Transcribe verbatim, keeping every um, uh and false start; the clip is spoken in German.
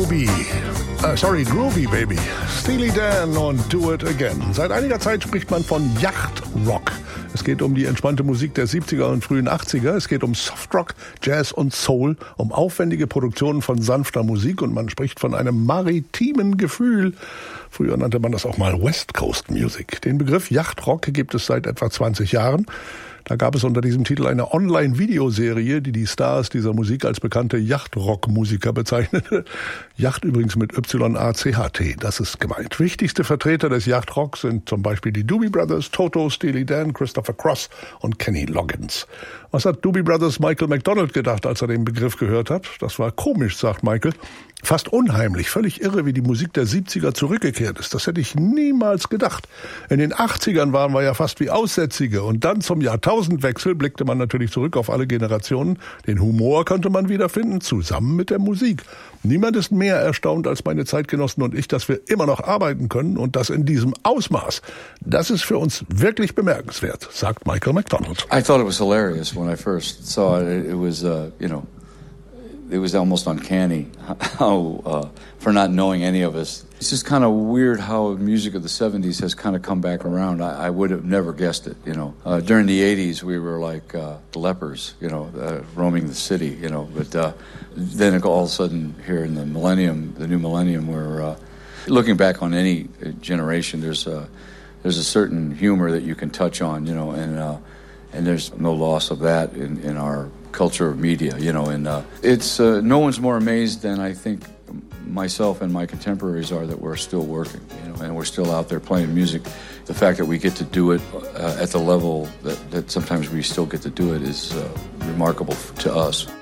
Baby. Uh, sorry, Groovy Baby. Steely Dan und Do It Again. Seit einiger Zeit spricht man von Yachtrock. Es geht um die entspannte Musik der siebziger und frühen achtziger. Es geht um Softrock, Jazz und Soul, um aufwendige Produktionen von sanfter Musik und man spricht von einem maritimen Gefühl. Früher nannte man das auch mal West Coast Music. Den Begriff Yachtrock gibt es seit etwa zwanzig Jahren. Da gab es unter diesem Titel eine Online-Videoserie, die die Stars dieser Musik als bekannte Yachtrock-Musiker bezeichnete. Yacht übrigens mit Y A C H T, das ist gemeint. Wichtigste Vertreter des Yachtrocks sind zum Beispiel die Doobie Brothers, Toto, Steely Dan, Christopher Cross und Kenny Loggins. Was hat Doobie Brothers Michael McDonald gedacht, als er den Begriff gehört hat? Das war komisch, sagt Michael. Fast unheimlich, völlig irre, wie die Musik der siebziger zurückgekehrt ist. Das hätte ich niemals gedacht. In den achtzigern waren wir ja fast wie Aussätzige und dann zum Jahrtausendwechsel blickte man natürlich zurück auf alle Generationen. Den Humor konnte man wiederfinden, zusammen mit der Musik. Niemand ist mehr erstaunt als meine Zeitgenossen und ich, dass wir immer noch arbeiten können und das in diesem Ausmaß. Das ist für uns wirklich bemerkenswert, sagt Michael McDonald. I thought it was hilarious when I first saw it. It was, uh, you know, it was almost uncanny how, uh, for not knowing any of us. It's just kind of weird how music of the seventies has kind of come back around. I, I would have never guessed it, you know. Uh, during the eighties, we were like uh, the lepers, you know, uh, roaming the city, you know. But uh, then all of a sudden here in the millennium, the new millennium, we're uh, looking back on any generation, there's a, there's a certain humor that you can touch on, you know, and uh, and there's no loss of that in, in our culture of media, you know, and uh, it's uh, no one's more amazed than I think myself and my contemporaries are that we're still working, you know, and we're still out there playing music. The fact that we get to do it uh, at the level that, that sometimes we still get to do it is uh, remarkable to us.